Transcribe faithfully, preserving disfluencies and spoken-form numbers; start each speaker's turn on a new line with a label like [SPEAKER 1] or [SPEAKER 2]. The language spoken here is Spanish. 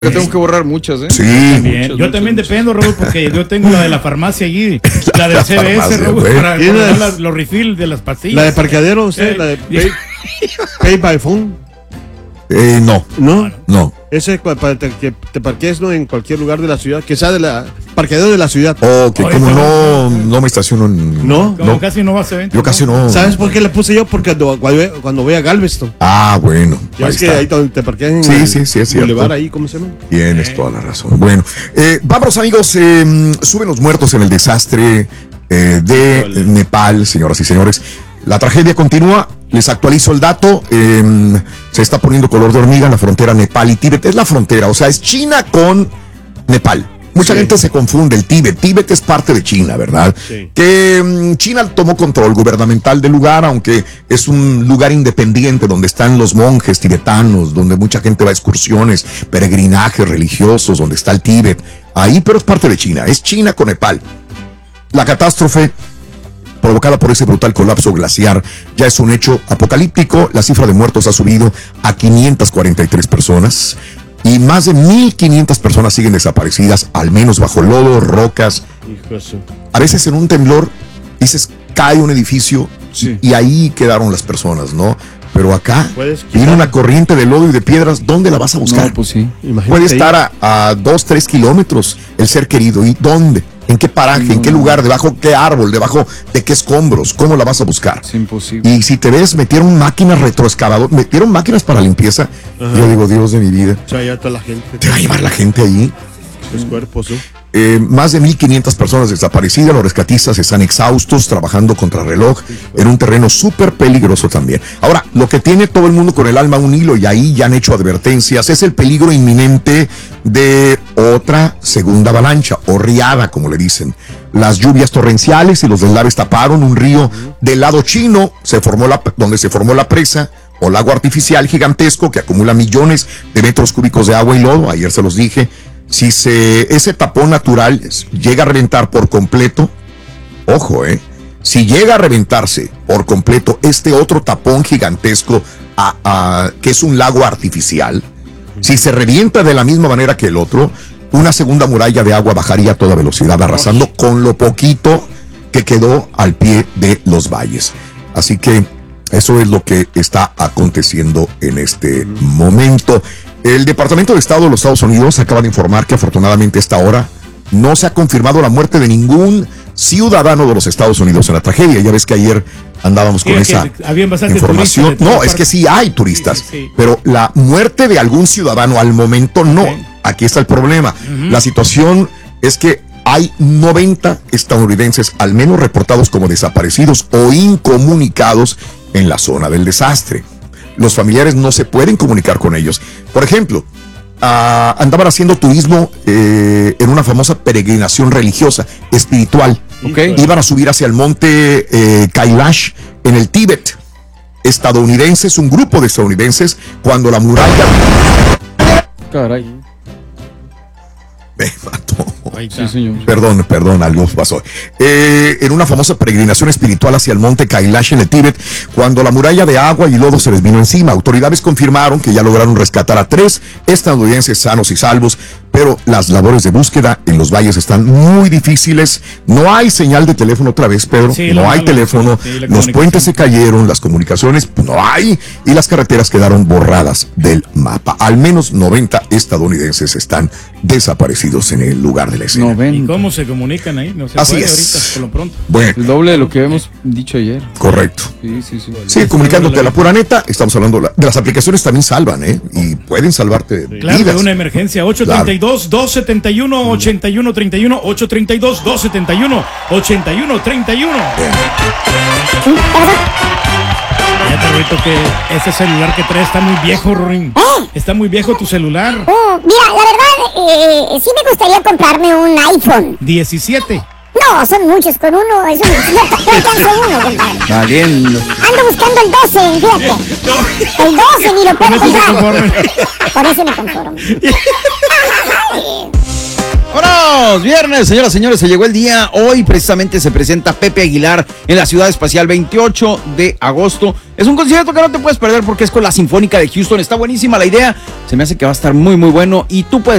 [SPEAKER 1] Yo tengo que borrar muchas, ¿eh?
[SPEAKER 2] Sí.
[SPEAKER 3] También. Yo
[SPEAKER 1] muchas,
[SPEAKER 3] también
[SPEAKER 1] muchas.
[SPEAKER 3] dependo, Raúl, porque yo tengo la de la farmacia allí, la del
[SPEAKER 2] La
[SPEAKER 3] C B S,
[SPEAKER 2] farmacia,
[SPEAKER 3] Raúl,
[SPEAKER 2] güey.
[SPEAKER 3] para
[SPEAKER 4] ¿Y la-
[SPEAKER 3] guardar las- los refills de las pastillas.
[SPEAKER 4] La de parqueadero, usted,
[SPEAKER 3] Eh,
[SPEAKER 4] la de
[SPEAKER 3] y-
[SPEAKER 4] pay, pay by phone,
[SPEAKER 2] Eh, no,
[SPEAKER 4] ¿no?
[SPEAKER 2] no.
[SPEAKER 4] Ese cua- para te- que te parquees, ¿no? En cualquier lugar de la ciudad, que sea de la parqueadero de la ciudad.
[SPEAKER 2] O que
[SPEAKER 3] Oye,
[SPEAKER 2] como
[SPEAKER 3] no.
[SPEAKER 2] no, no me estaciono en...
[SPEAKER 4] No.
[SPEAKER 3] Como
[SPEAKER 2] no.
[SPEAKER 3] casi no vas a ver.
[SPEAKER 2] Yo casi no.
[SPEAKER 4] ¿Sabes por qué le puse yo? Porque cuando, cuando, cuando voy a Galveston,
[SPEAKER 2] Ah, bueno.
[SPEAKER 4] ya
[SPEAKER 2] ahí
[SPEAKER 4] ves que
[SPEAKER 2] está.
[SPEAKER 4] ahí donde te parqueas en
[SPEAKER 2] Sí,
[SPEAKER 4] el
[SPEAKER 2] sí, sí, es cierto.
[SPEAKER 4] bulevar ahí, ¿cómo se llama?
[SPEAKER 2] Tienes toda la razón. Bueno, eh, vámonos amigos, eh, suben los muertos en el desastre eh, de
[SPEAKER 4] Híjole.
[SPEAKER 2] Nepal, señoras y señores. La tragedia continúa, les actualizo el dato, eh, se está poniendo color de hormiga en la frontera Nepal y Tíbet. Es la frontera, o sea, es China con Nepal. Mucha
[SPEAKER 4] Sí.
[SPEAKER 2] gente se confunde, el Tíbet. Tíbet es parte de China, ¿verdad?
[SPEAKER 4] Sí.
[SPEAKER 2] Que mm, China tomó control gubernamental del lugar, aunque es un lugar independiente donde están los monjes tibetanos, donde mucha gente va a excursiones, peregrinajes religiosos, donde está el Tíbet. Ahí, pero es parte de China. Es China con Nepal. La catástrofe provocada por ese brutal colapso glaciar ya es un hecho apocalíptico. La cifra de muertos ha subido a quinientas cuarenta y tres personas y más de mil quinientas personas siguen desaparecidas, al menos bajo lodo, rocas.
[SPEAKER 4] Hijo de su-
[SPEAKER 2] A veces en un temblor dices, cae un edificio
[SPEAKER 1] Sí.
[SPEAKER 2] y ahí quedaron las personas, ¿no? Pero acá
[SPEAKER 4] Puedes
[SPEAKER 2] viene
[SPEAKER 4] quitar-
[SPEAKER 2] una corriente de lodo y de piedras, ¿dónde la vas a buscar?
[SPEAKER 1] No, pues sí.
[SPEAKER 4] Imagínate
[SPEAKER 2] Puede
[SPEAKER 4] ahí.
[SPEAKER 2] estar a, a dos, tres kilómetros el ser querido. ¿Y dónde? ¿En qué paraje? ¿En qué lugar? ¿Debajo qué árbol? ¿Debajo de qué escombros? ¿Cómo la vas a buscar?
[SPEAKER 1] Es imposible.
[SPEAKER 2] Y si te ves, metieron máquinas retroexcavadoras, metieron máquinas para limpieza.
[SPEAKER 4] Ajá.
[SPEAKER 2] Yo digo, Dios de mi vida,
[SPEAKER 4] O sea, ya toda la gente,
[SPEAKER 2] ¿te va a llevar la gente ahí?
[SPEAKER 4] sus cuerpos, ¿no?
[SPEAKER 2] Eh, más de mil quinientas personas desaparecidas, los rescatistas están exhaustos, trabajando contra reloj, en un terreno súper peligroso también. Ahora, lo que tiene todo el mundo con el alma a un hilo, y ahí ya han hecho advertencias, es el peligro inminente de otra segunda avalancha, o riada, como le dicen. Las lluvias torrenciales y los deslaves taparon un río del lado chino, se formó la, donde se formó la presa, o lago artificial gigantesco que acumula millones de metros cúbicos de agua y lodo. Ayer se los dije. Si se, ese tapón natural llega a reventar por completo, ojo, eh, si llega a reventarse por completo este otro tapón gigantesco a- a- que es un lago artificial, si se revienta de la misma manera que el otro, una segunda muralla de agua bajaría a toda velocidad, arrasando con lo poquito que quedó al pie de los valles. Así que eso es lo que está aconteciendo en este momento. El Departamento de Estado de los Estados Unidos acaba de informar que afortunadamente a esta hora no se ha confirmado la muerte de ningún ciudadano de los Estados Unidos en la tragedia. Ya ves que ayer andábamos con
[SPEAKER 3] Sí,
[SPEAKER 2] esa
[SPEAKER 3] que habían bastante
[SPEAKER 2] información.
[SPEAKER 3] turistas de
[SPEAKER 2] No,
[SPEAKER 3] todas
[SPEAKER 2] es que
[SPEAKER 3] partes.
[SPEAKER 2] sí hay turistas,
[SPEAKER 3] Sí, sí, sí.
[SPEAKER 2] pero la muerte de algún ciudadano al momento no.
[SPEAKER 3] Sí.
[SPEAKER 2] Aquí está el problema. La situación es que hay noventa estadounidenses al menos reportados como desaparecidos o incomunicados en la zona del desastre. Los familiares no se pueden comunicar con ellos. Por ejemplo, ah, andaban haciendo turismo eh, en una famosa peregrinación religiosa, espiritual.
[SPEAKER 1] Ok.
[SPEAKER 2] Iban a subir hacia el monte eh, Kailash en el Tíbet. Estadounidenses, un grupo de estadounidenses, cuando la muralla...
[SPEAKER 1] Caray.
[SPEAKER 2] Me mató.
[SPEAKER 3] Ahí está.
[SPEAKER 1] Sí, señor.
[SPEAKER 2] Perdón, perdón, algo pasó. Eh, en una famosa peregrinación espiritual hacia el monte Kailash en el Tíbet, cuando la muralla de agua y lodo se les vino encima. Autoridades confirmaron que ya lograron rescatar a tres estadounidenses sanos y salvos, pero las labores de búsqueda en los valles están muy difíciles. No hay señal de teléfono otra vez, Pedro.
[SPEAKER 3] Sí,
[SPEAKER 2] no
[SPEAKER 3] la-
[SPEAKER 2] hay
[SPEAKER 3] la-
[SPEAKER 2] teléfono.
[SPEAKER 3] sí, la
[SPEAKER 2] Los
[SPEAKER 3] comunicación.
[SPEAKER 2] puentes se cayeron, las comunicaciones pues, no hay, y las carreteras quedaron borradas del mapa. Al menos noventa estadounidenses están desaparecidos en el lugar de la escena.
[SPEAKER 3] ¿Y
[SPEAKER 1] noventa.
[SPEAKER 3] cómo se comunican ahí? No se
[SPEAKER 2] Así
[SPEAKER 3] puede
[SPEAKER 2] es.
[SPEAKER 3] ahorita, por lo pronto.
[SPEAKER 2] Bueno,
[SPEAKER 1] El doble de lo que habíamos dicho ayer.
[SPEAKER 2] correcto.
[SPEAKER 1] Sí, sí, sí.
[SPEAKER 2] Sí, comunicándote a la pura neta, estamos hablando la- de las aplicaciones también salvan, ¿eh? Y pueden salvarte
[SPEAKER 3] Claro,
[SPEAKER 2] vidas.
[SPEAKER 3] de una emergencia. ocho treinta y dos, dos setenta y uno, ochenta y uno treinta y uno, ocho treinta y dos, dos setenta y uno, ochenta y uno treinta y uno. Fíjate, Rorito, que ese celular que traes está muy viejo, Rorín. Está muy viejo tu celular.
[SPEAKER 5] Oh, mira, la verdad, eh, sí me gustaría comprarme un iPhone.
[SPEAKER 3] diecisiete.
[SPEAKER 5] No, son muchos, con uno, eso no, no alcanzo uno, compadre.
[SPEAKER 1] Valiendo.
[SPEAKER 5] Ando buscando el doce, fíjate. El doce ni lo
[SPEAKER 3] Con
[SPEAKER 5] puedo
[SPEAKER 3] eso se
[SPEAKER 5] comprar.
[SPEAKER 3] conforme.
[SPEAKER 5] Por eso me conformo.
[SPEAKER 1] ¡Vámonos! Viernes, señoras y señores, se llegó el día. Hoy precisamente se presenta Pepe Aguilar en la Ciudad Espacial, veintiocho de agosto. Es un concierto que no te puedes perder porque es con la Sinfónica de Houston. Está buenísima la idea. Se me hace que va a estar muy, muy bueno y tú puedes